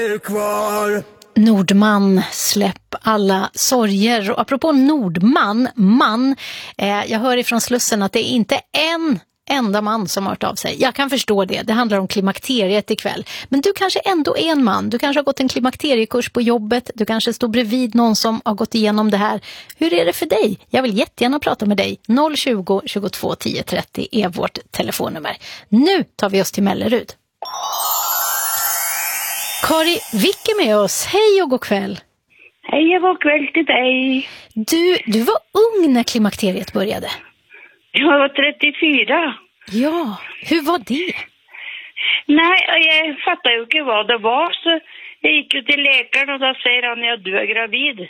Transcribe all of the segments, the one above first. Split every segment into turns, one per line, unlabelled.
kvar.
Nordman, släpp alla sorger. Och apropå Nordman, jag hör ifrån Slussen att det är inte en enda man som har hört av sig. Jag kan förstå det, det handlar om klimakteriet ikväll. Men du kanske ändå är en man, du kanske har gått en klimakteriekurs på jobbet, du kanske står bredvid någon som har gått igenom det här. Hur är det för dig? Jag vill jättegärna prata med dig. 020 22 10 30 är vårt telefonnummer. Nu tar vi oss till Mellerud. Kari Wick är med oss. Hej och god kväll.
Hej och god kväll till dig.
Du var ung när klimakteriet började.
Jag var 34.
Ja, hur var det?
Nej, jag fattar ju inte vad det var, så jag gick ju till läkaren och då säger han, ja, du är gravid.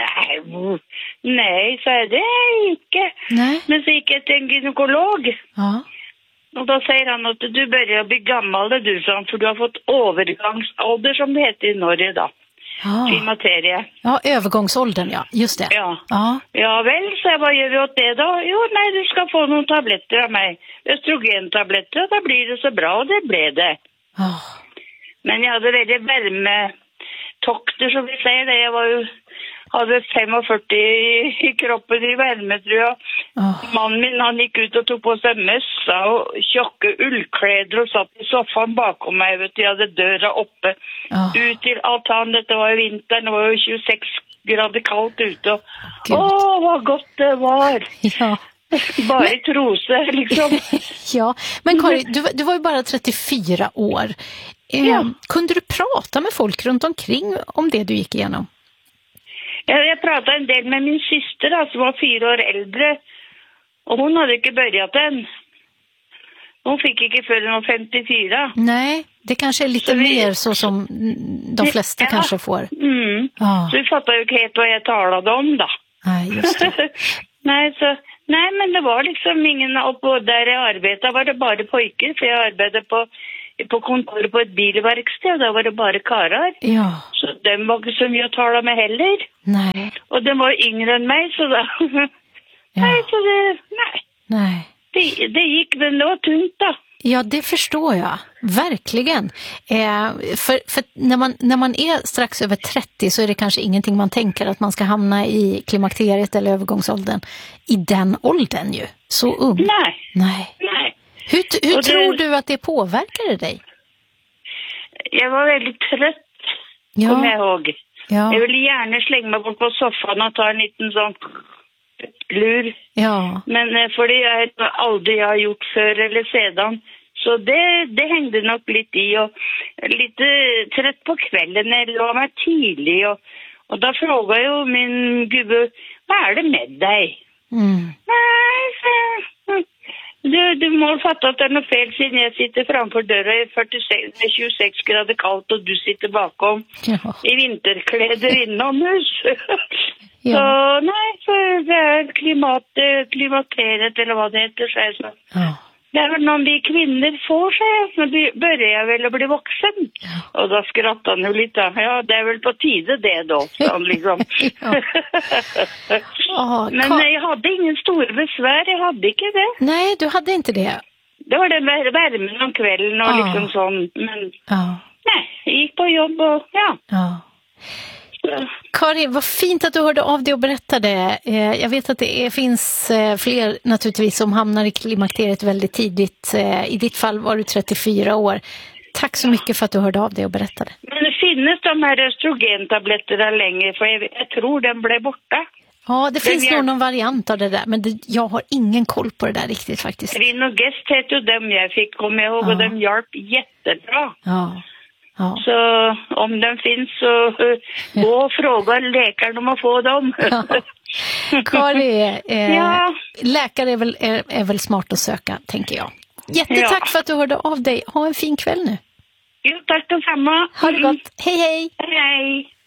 Nej, så är det inte.
Nej.
Men så gick jag till en gynekolog.
Ja.
Och då säger han att du börjar bli gammal, du, för du har fått övergångsålder som det heter i Norge då. Klimakteriet.
Ja, övergångsåldern, ja. Just det.
Ja väl, så vad gör vi åt det då? Jo, nej, du ska få några tabletter av mig. Östrogentabletter, då blir det så bra, och det blev det. Men jag hade väldigt värmetokter, som vi säger det. Jag hade 45 i kroppen i värme, tror jag. Mannen min, han gick ut och tog på sig mössa och tjocka ullkläder och satt i soffan bakom mig. Vet du, jag hade dörren uppe. Ut till altanen, det var i vintern, det var ju 26 grader kallt ute. Vad gott det var.
Ja.
Bara i trosor, liksom.
Ja, men Kari, du var ju bara 34 år. Kunde du prata med folk runt omkring om det du gick igenom?
Jag pratade en del med min syster som var 4 år äldre. Och hon hade inte börjat än. Hon fick inte förrän hon var 54.
Nej, det kanske är lite mer så som de flesta kanske får.
Så vi fattar ju inte vad jag talade om då.
Nej, just det.
Nej, men det var liksom ingen, och där jag arbetade var det bara pojkar, för jag arbetade på kontor på ett bilverkstad, och där var det bara karar.
Ja.
Så den var inte så mycket att tala med heller.
Nej.
Och den var yngre än mig, så då.
Nej.
Det gick, men det var tungt då.
Ja, det förstår jag. Verkligen. För när man är strax över 30 så är det kanske ingenting man tänker att man ska hamna i klimakteriet eller övergångsåldern i den åldern ju. Så ung. Nej. Hur tror du att det påverkade dig?
Jag var väldigt trött, kommer jag ihåg. Ja. Jag ville gärna slänga mig bort på soffan och ta en liten sån lur. Ja. Men för det jag aldrig har gjort förr eller sedan. Så det hängde nog lite i, och lite trött på kvällen när jag låg mig tidigt. Och då frågade jag min gubbe, vad är det med dig? Du må fatta att det är något fel, sedan jag sitter framför dörren i 26 grader kallt och du sitter bakom i vinterkläder inomhus. Så det är klimakteriet eller vad det heter. Så. Det är väl någon vi kvinnor får sig, men börjar jag väl bli vuxen. Och då skrattar han lite. Ja, det är väl på tide det då. Liksom. Men jag hade ingen stor besvär, jag hade inte det.
Nej, du hade inte det.
Det var den värmen om kvällen och liksom sånt. Men nej, jag gick på jobb och
Kari, vad fint att du hörde av dig och berättade. Jag vet att det finns fler naturligtvis som hamnar i klimakteriet väldigt tidigt. I ditt fall var du 34 år. Tack så mycket för att du hörde av dig och berättade.
Men det finns de här östrogentabletterna länge, för jag tror den blev borta.
Ja, det finns nog någon variant av det där, men jag har ingen koll på det där riktigt faktiskt.
Rinogest heter dem jag fick, kommer jag ihåg, och de hjälp jättebra. Ja. Så om den finns så gå och fråga läkaren om att få dem.
Kari, läkare är väl smart att söka, tänker jag. Jättetack för att du hörde av dig. Ha en fin kväll nu.
Jo, tack detsamma.
Ha det gott. Hej, hej.
Hej.